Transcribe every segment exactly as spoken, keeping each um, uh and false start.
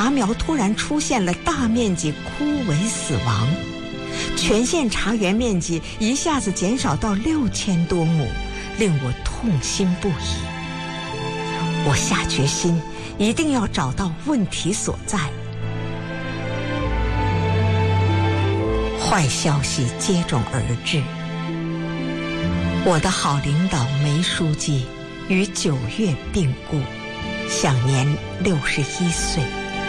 茶苗突然出现了大面积枯萎死亡，全县茶园面积一下子减少到六千多亩，令我痛心不已。我下决心一定要找到问题所在。坏消息接踵而至，我的好领导梅书记于九月病故，享年六十一岁。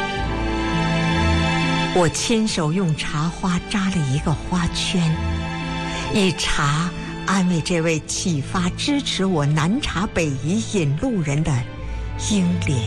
我亲手用茶花扎了一个花圈，以茶安慰这位启发支持我南茶北移引路人的英莲。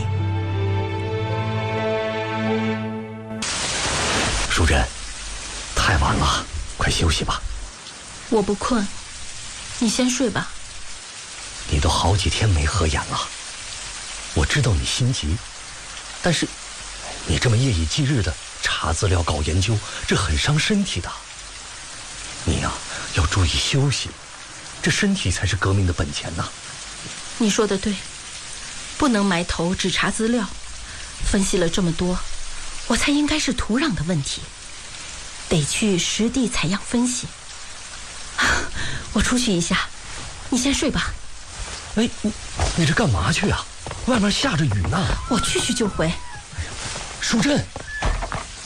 淑珍，太晚了，快休息吧。 我不困，你先睡吧。 你都好几天没合眼了，我知道你心急，但是你这么夜以继日的查资料搞研究，这很伤身体的。你呀、啊，要注意休息，这身体才是革命的本钱呐。 你说的对，不能埋头只查资料，分析了这么多，我猜应该是土壤的问题，得去实地采样分析。我出去一下，你先睡吧。 哎，你你这干嘛去啊？外面下着雨呢。 我去去就回。 淑珍。